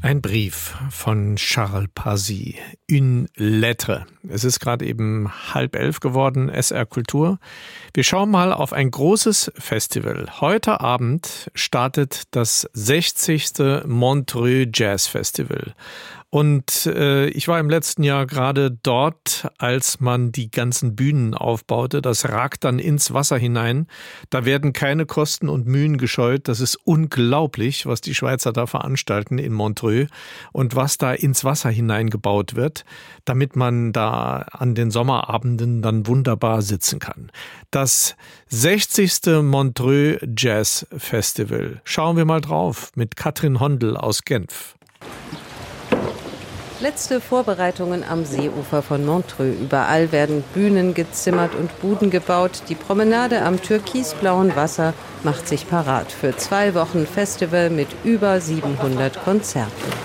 Ein Brief von Charles Parsy, Une Lettre. Es ist gerade eben 10:30 geworden, SR Kultur. Wir schauen mal auf ein großes Festival. Heute Abend startet das 60. Montreux Jazz Festival. Und ich war im letzten Jahr gerade dort, als man die ganzen Bühnen aufbaute. Das ragt dann ins Wasser hinein. Da werden keine Kosten und Mühen gescheut. Das ist unglaublich, was die Schweizer da veranstalten in Montreux und was da ins Wasser hineingebaut wird, damit man da an den Sommerabenden dann wunderbar sitzen kann. Das 60. Montreux Jazz Festival. Schauen wir mal drauf mit Katrin Hondel aus Genf. Letzte Vorbereitungen am Seeufer von Montreux. Überall werden Bühnen gezimmert und Buden gebaut. Die Promenade am türkisblauen Wasser macht sich parat für 2 Wochen Festival mit über 700 Konzerten.